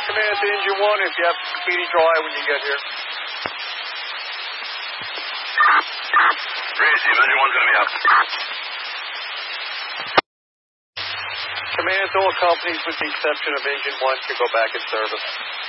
Command to Engine 1 if you have speedy dry when you get here. Breezy, Engine 1's going to be up. Command to all companies with the exception of Engine 1 to go back in service.